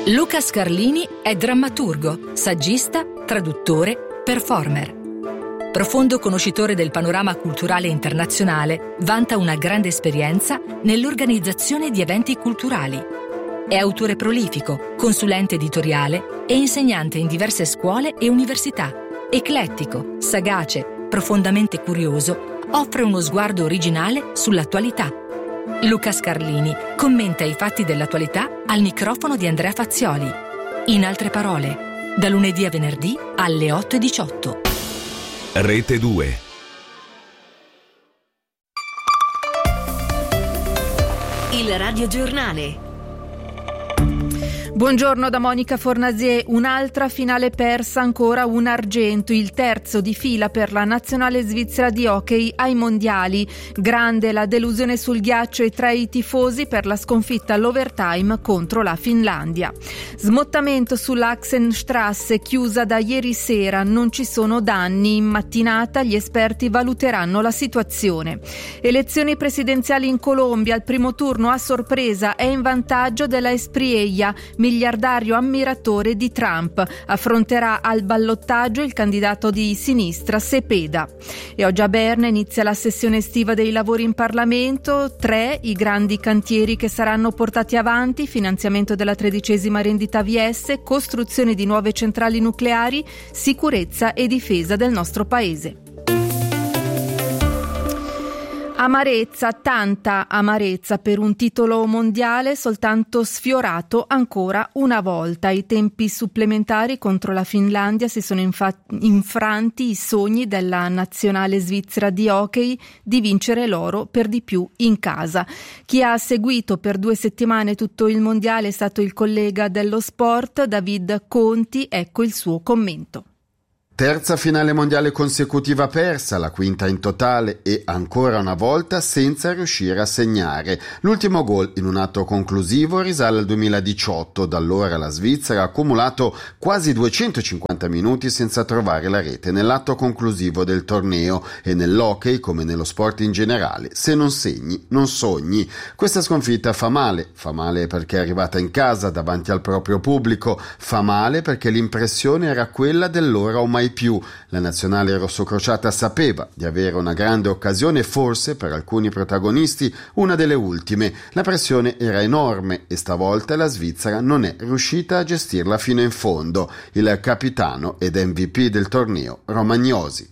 Luca Scarlini è drammaturgo, saggista, traduttore, performer. Profondo conoscitore del panorama culturale internazionale, vanta una grande esperienza nell'organizzazione di eventi culturali. È autore prolifico, consulente editoriale e insegnante in diverse scuole e università. Eclettico, sagace, profondamente curioso, offre uno sguardo originale sull'attualità. Luca Scarlini commenta i fatti dell'attualità al microfono di Andrea Fazioli. In altre parole, da lunedì a venerdì alle 8:18. Rete 2. Il radiogiornale. Buongiorno da Monica Fornasier. Un'altra finale persa, ancora un argento, il terzo di fila per la nazionale svizzera di hockey ai mondiali. Grande la delusione sul ghiaccio e tra i tifosi per la sconfitta all'overtime contro la Finlandia. Smottamento sull'Axenstrasse, chiusa da ieri sera, non ci sono danni. In mattinata gli esperti valuteranno la situazione. Elezioni presidenziali in Colombia, il primo turno a sorpresa è in vantaggio della Espriella, miliardario ammiratore di Trump. Affronterà al ballottaggio il candidato di sinistra Cepeda. E oggi a Berna inizia la sessione estiva dei lavori in Parlamento. 3 i grandi cantieri che saranno portati avanti: finanziamento della 13ª rendita VS, costruzione di nuove centrali nucleari, sicurezza e difesa del nostro paese. Amarezza, tanta amarezza per un titolo mondiale soltanto sfiorato ancora una volta. Ai tempi supplementari contro la Finlandia si sono infranti i sogni della nazionale svizzera di hockey di vincere l'oro, per di più in casa. Chi ha seguito per 2 settimane tutto il mondiale è stato il collega dello sport David Conti. Ecco il suo commento. Terza finale mondiale consecutiva persa, la quinta in totale e ancora una volta senza riuscire a segnare. L'ultimo gol in un atto conclusivo risale al 2018, da allora la Svizzera ha accumulato quasi 250 minuti senza trovare la rete nell'atto conclusivo del torneo e nell'hockey come nello sport in generale. Se non segni, non sogni. Questa sconfitta fa male perché è arrivata in casa davanti al proprio pubblico, fa male perché l'impressione era quella dell'ora o mai più. La nazionale rossocrociata sapeva di avere una grande occasione, forse per alcuni protagonisti una delle ultime. La pressione era enorme e stavolta la Svizzera non è riuscita a gestirla fino in fondo. Il capitano ed MVP del torneo, Romagnosi.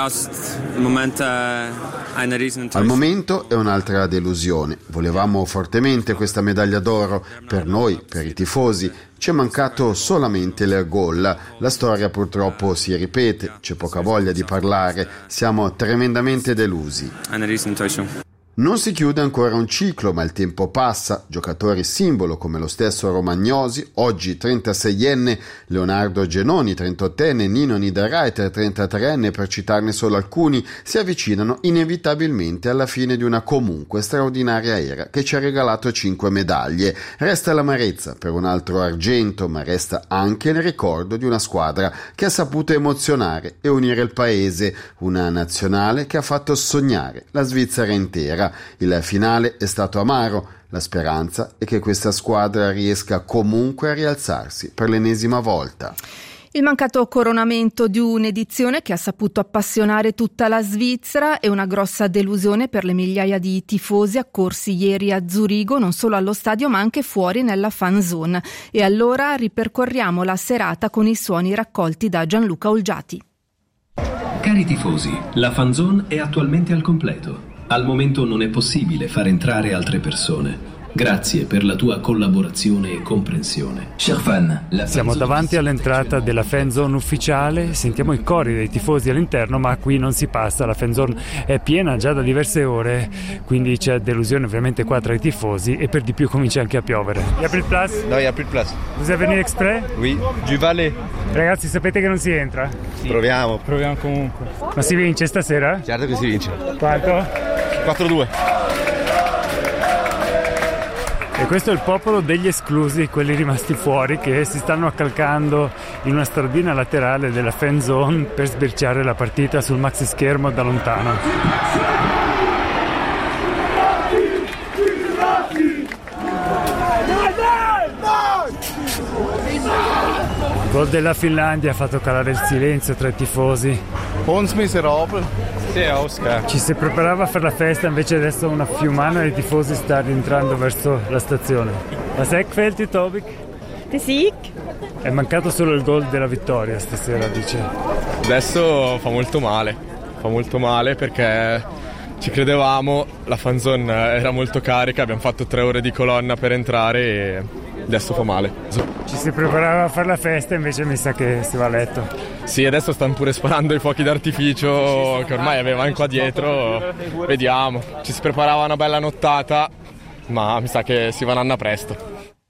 Al momento è un'altra delusione. Volevamo fortemente questa medaglia d'oro. Per noi, per i tifosi, ci è mancato solamente il gol. La storia purtroppo si ripete, c'è poca voglia di parlare, siamo tremendamente delusi. Non si chiude ancora un ciclo, ma il tempo passa. Giocatori simbolo come lo stesso Romagnosi, oggi 36enne, Leonardo Genoni, 38enne, Nino Niederreiter, 33enne, per citarne solo alcuni, si avvicinano inevitabilmente alla fine di una comunque straordinaria era che ci ha regalato 5 medaglie. Resta l'amarezza per un altro argento, ma resta anche il ricordo di una squadra che ha saputo emozionare e unire il paese, una nazionale che ha fatto sognare la Svizzera intera. Il finale è stato amaro, la speranza è che questa squadra riesca comunque a rialzarsi per l'ennesima volta. Il mancato coronamento di un'edizione che ha saputo appassionare tutta la Svizzera è una grossa delusione per le migliaia di tifosi accorsi ieri a Zurigo, non solo allo stadio ma anche fuori nella fan zone. E allora ripercorriamo la serata con i suoni raccolti da Gianluca Olgiati. Cari tifosi, la fan zone è attualmente al completo. Al momento non è possibile far entrare altre persone. Grazie per la tua collaborazione e comprensione. Siamo davanti all'entrata della fan zone ufficiale, sentiamo i cori dei tifosi all'interno, ma qui non si passa, la fan zone è piena già da diverse ore, quindi c'è delusione ovviamente qua tra i tifosi e per di più comincia anche a piovere. Il y a plus de place? No, il y a plus de place. Vous avez venu exprès? Oui, du Valais. Ragazzi, sapete che non si entra? Sì. Proviamo comunque. Ma si vince stasera? Certo che si vince. Quanto? 4-2. E questo è il popolo degli esclusi, quelli rimasti fuori, che si stanno accalcando in una stradina laterale della fan zone per sbirciare la partita sul maxi schermo da lontano. Gol della Finlandia ha fatto calare il silenzio tra i tifosi. Uns miserabel. Ci si preparava per la festa, invece adesso una fiumana di tifosi sta rientrando verso la stazione. Was gefällt dir, Tobik? Der Sieg. È mancato solo il gol della vittoria stasera, dice. Adesso fa molto male perché ci credevamo, la fanzone era molto carica, abbiamo fatto 3 ore di colonna per entrare e adesso fa male. Ci si preparava a fare la festa, invece mi sa che si va a letto. Sì, adesso stanno pure sparando i fuochi d'artificio che ormai avevano qua dietro, vediamo. Ci si preparava una bella nottata, ma mi sa che si vanno presto.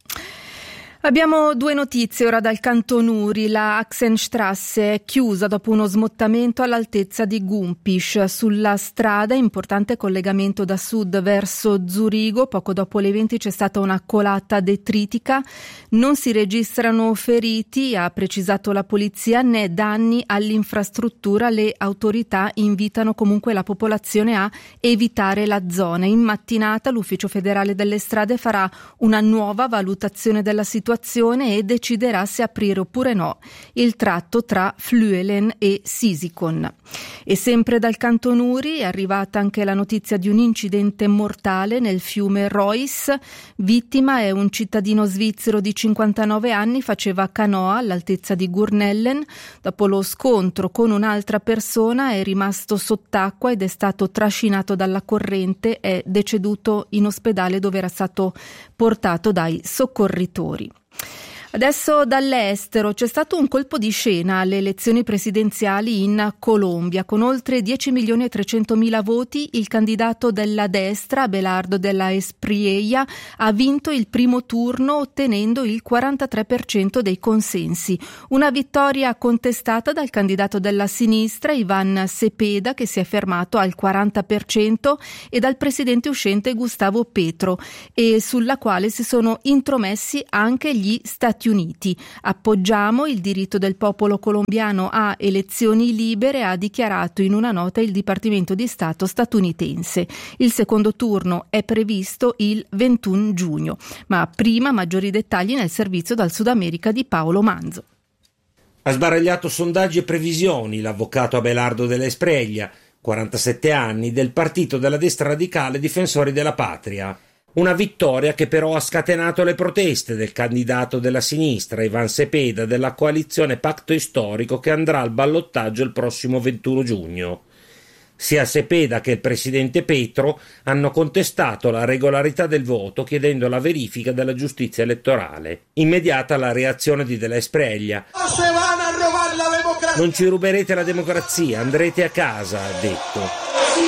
Abbiamo 2 notizie ora dal canton Uri. La Axenstrasse è chiusa dopo uno smottamento all'altezza di Gumpisch. Sulla strada, importante collegamento da sud verso Zurigo. Poco dopo le 20 c'è stata una colata detritica. Non si registrano feriti, ha precisato la polizia, né danni all'infrastruttura. Le autorità invitano comunque la popolazione a evitare la zona. In mattinata l'Ufficio federale delle strade farà una nuova valutazione della situazione e deciderà se aprire oppure no il tratto tra Fluelen e Sisikon. E sempre dal canton Uri è arrivata anche la notizia di un incidente mortale nel fiume Reuss. Vittima è un cittadino svizzero di 59 anni, faceva canoa all'altezza di Gurnellen. Dopo lo scontro con un'altra persona è rimasto sott'acqua ed è stato trascinato dalla corrente, è deceduto in ospedale dove era stato portato dai soccorritori. Adesso dall'estero c'è stato un colpo di scena alle elezioni presidenziali in Colombia. Con oltre 10.300.000 voti il candidato della destra, Abelardo de la Espriella, ha vinto il primo turno ottenendo il 43% dei consensi. Una vittoria contestata dal candidato della sinistra, Iván Cepeda, che si è fermato al 40%, e dal presidente uscente Gustavo Petro, e sulla quale si sono intromessi anche gli Stati Uniti. Appoggiamo il diritto del popolo colombiano a elezioni libere, ha dichiarato in una nota il Dipartimento di Stato statunitense. Il secondo turno è previsto il 21 giugno, ma prima maggiori dettagli nel servizio dal Sud America di Paolo Manzo. Ha sbaragliato sondaggi e previsioni l'avvocato Abelardo de la Espriella, 47 anni, del partito della destra radicale Difensori della Patria. Una vittoria che però ha scatenato le proteste del candidato della sinistra, Iván Cepeda, della coalizione Pacto Storico, che andrà al ballottaggio il prossimo 21 giugno. Sia Cepeda che il presidente Petro hanno contestato la regolarità del voto, chiedendo la verifica della giustizia elettorale. Immediata la reazione di De la Espriella. Non ci ruberete la democrazia, andrete a casa, ha detto.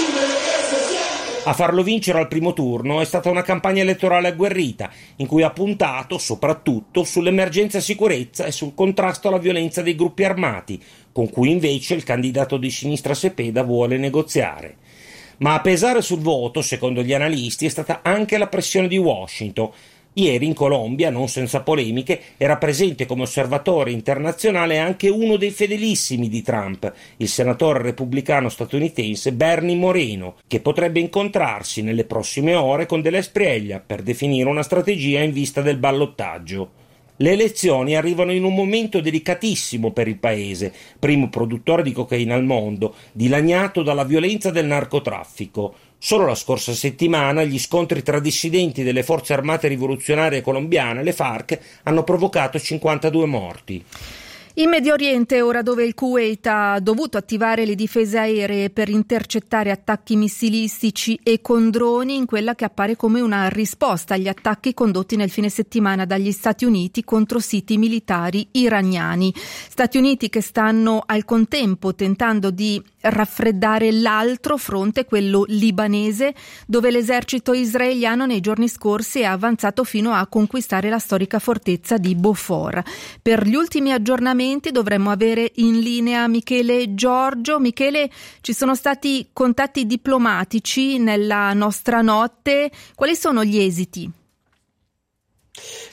A farlo vincere al primo turno è stata una campagna elettorale agguerrita, in cui ha puntato soprattutto sull'emergenza sicurezza e sul contrasto alla violenza dei gruppi armati, con cui invece il candidato di sinistra Cepeda vuole negoziare. Ma a pesare sul voto, secondo gli analisti, è stata anche la pressione di Washington. Ieri in Colombia, non senza polemiche, era presente come osservatore internazionale anche uno dei fedelissimi di Trump, il senatore repubblicano statunitense Bernie Moreno, che potrebbe incontrarsi nelle prossime ore con De la Espriella per definire una strategia in vista del ballottaggio. Le elezioni arrivano in un momento delicatissimo per il paese, primo produttore di cocaina al mondo, dilaniato dalla violenza del narcotraffico. Solo la scorsa settimana gli scontri tra dissidenti delle forze armate rivoluzionarie colombiane, le FARC, hanno provocato 52 morti. In Medio Oriente, ora dove il Kuwait ha dovuto attivare le difese aeree per intercettare attacchi missilistici e con droni, in quella che appare come una risposta agli attacchi condotti nel fine settimana dagli Stati Uniti contro siti militari iraniani. Stati Uniti che stanno al contempo tentando di raffreddare l'altro fronte, quello libanese, dove l'esercito israeliano nei giorni scorsi è avanzato fino a conquistare la storica fortezza di Beaufort. Per gli ultimi aggiornamenti dovremmo avere in linea Michele Giorgio. Michele, ci sono stati contatti diplomatici nella nostra notte, quali sono gli esiti?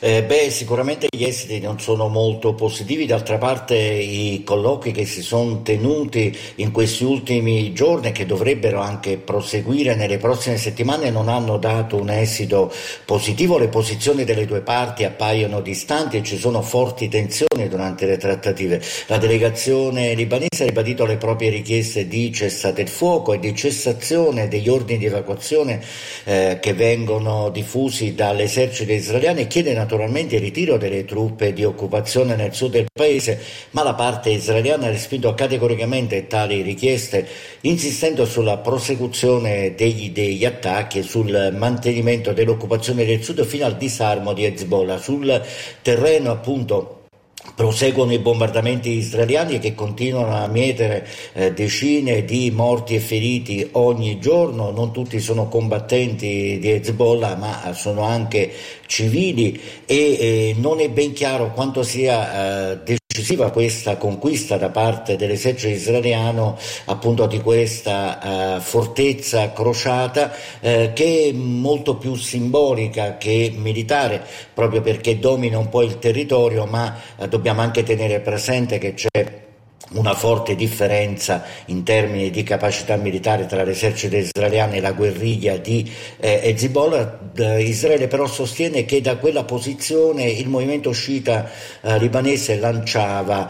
Sicuramente gli esiti non sono molto positivi, d'altra parte i colloqui che si sono tenuti in questi ultimi giorni e che dovrebbero anche proseguire nelle prossime settimane non hanno dato un esito positivo. Le posizioni delle due parti appaiono distanti e ci sono forti tensioni durante le trattative. La delegazione libanese ha ribadito le proprie richieste di cessate il fuoco e di cessazione degli ordini di evacuazione che vengono diffusi dall'esercito israeliano e chiede naturalmente il ritiro delle truppe di occupazione nel sud del paese, ma la parte israeliana ha respinto categoricamente tali richieste, insistendo sulla prosecuzione degli attacchi e sul mantenimento dell'occupazione del sud fino al disarmo di Hezbollah. Sul terreno, appunto, proseguono i bombardamenti israeliani che continuano a mietere decine di morti e feriti ogni giorno. Non tutti sono combattenti di Hezbollah, ma sono anche civili e non è ben chiaro quanto sia decisiva questa conquista da parte dell'esercito israeliano, appunto, di questa fortezza crociata che è molto più simbolica che militare, proprio perché domina un po' il territorio, ma dobbiamo anche tenere presente che c'è una forte differenza in termini di capacità militare tra l'esercito israeliano e la guerriglia di Hezbollah. Israele però sostiene che da quella posizione il movimento sciita libanese lanciava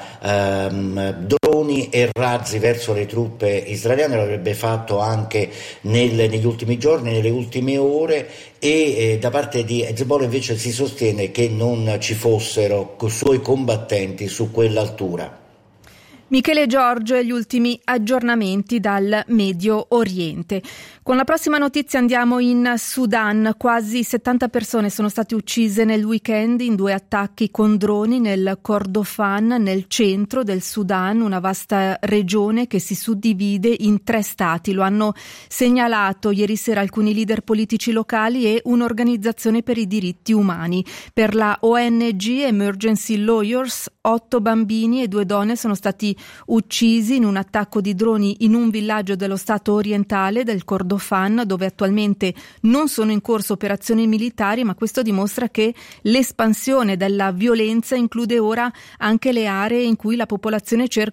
droni e razzi verso le truppe israeliane, lo avrebbe fatto anche negli ultimi giorni, nelle ultime ore, e da parte di Hezbollah invece si sostiene che non ci fossero suoi combattenti su quell'altura. Michele Giorgio e gli ultimi aggiornamenti dal Medio Oriente. Con la prossima notizia andiamo in Sudan. Quasi 70 persone sono state uccise nel weekend in 2 attacchi con droni nel Kordofan, nel centro del Sudan, una vasta regione che si suddivide in 3 stati. Lo hanno segnalato ieri sera alcuni leader politici locali e un'organizzazione per i diritti umani. Per la ONG Emergency Lawyers, 8 bambini e 2 donne sono stati uccisi in un attacco di droni in un villaggio dello stato orientale del Kordofan, dove attualmente non sono in corso operazioni militari, ma questo dimostra che l'espansione della violenza include ora anche le aree in cui la popolazione cerca